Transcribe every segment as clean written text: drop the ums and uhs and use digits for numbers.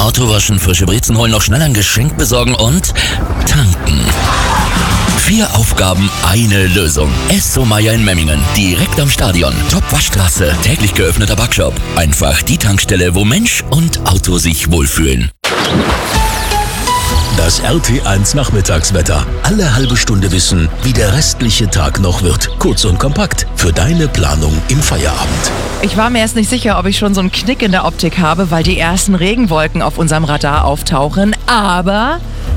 Auto waschen, frische Brezen holen, noch schnell ein Geschenk besorgen und tanken. 4 Aufgaben, eine Lösung. Esso Meier in Memmingen. Direkt am Stadion. Top-Waschstraße. Täglich geöffneter Backshop. Einfach die Tankstelle, wo Mensch und Auto sich wohlfühlen. Das RT1 Nachmittagswetter. Alle halbe Stunde wissen, wie der restliche Tag noch wird. Kurz und kompakt für deine Planung im Feierabend. Ich war mir erst nicht sicher, ob ich schon so einen Knick in der Optik habe, weil die ersten Regenwolken auf unserem Radar auftauchen. Aber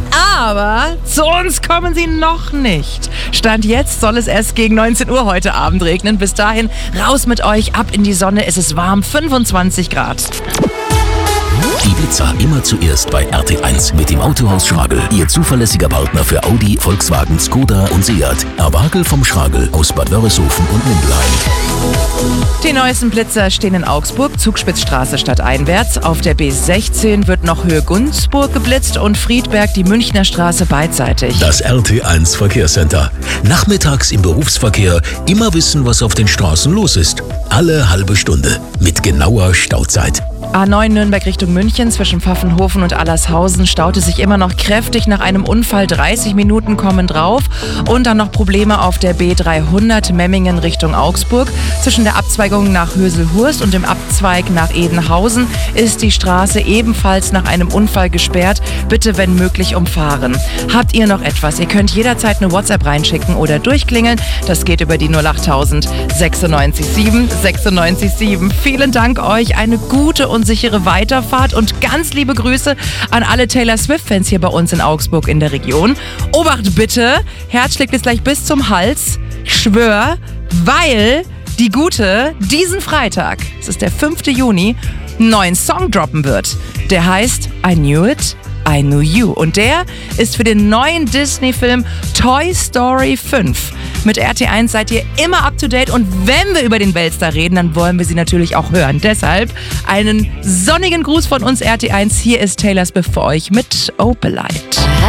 zu uns kommen sie noch nicht. Stand jetzt soll es erst gegen 19 Uhr heute Abend regnen. Bis dahin raus mit euch, ab in die Sonne. Es ist warm, 25 Grad. Die Blitzer immer zuerst bei RT1 mit dem Autohaus Schragel. Ihr zuverlässiger Partner für Audi, Volkswagen, Skoda und Seat. Erwagel vom Schragel aus Bad Wörishofen und Mindelheim. Die neuesten Blitzer stehen in Augsburg, Zugspitzstraße stadteinwärts. Auf der B16 wird noch Höhe Gunzburg geblitzt und Friedberg die Münchner Straße beidseitig. Das RT1 Verkehrscenter. Nachmittags im Berufsverkehr immer wissen, was auf den Straßen los ist. Alle halbe Stunde mit genauer Stauzeit. A9 Nürnberg Richtung München zwischen Pfaffenhofen und Allershausen staute sich immer noch kräftig nach einem Unfall. 30 Minuten kommen drauf. Und dann noch Probleme auf der B300 Memmingen Richtung Augsburg. Zwischen der Abzweigung nach Höselhurst und dem Abzweig nach Edenhausen ist die Straße ebenfalls nach einem Unfall gesperrt. Bitte, wenn möglich, umfahren. Habt ihr noch etwas? Ihr könnt jederzeit eine WhatsApp reinschicken oder durchklingeln. Das geht über die 08000 96 7 96 7. Vielen Dank euch. Eine gute und sichere Weiterfahrt und ganz liebe Grüße an alle Taylor Swift-Fans hier bei uns in Augsburg in der Region. Obacht bitte, Herz schlägt jetzt gleich bis zum Hals. Ich schwör, weil die Gute diesen Freitag, es ist der 5. Juni, einen neuen Song droppen wird. Der heißt I Knew It, I Knew You. Und der ist für den neuen Disney-Film Toy Story 5. Mit RT1 seid ihr immer up to date und wenn wir über den Weltstar reden, dann wollen wir sie natürlich auch hören. Deshalb einen sonnigen Gruß von uns RT1. Hier ist Taylor Swift für euch mit Opalite.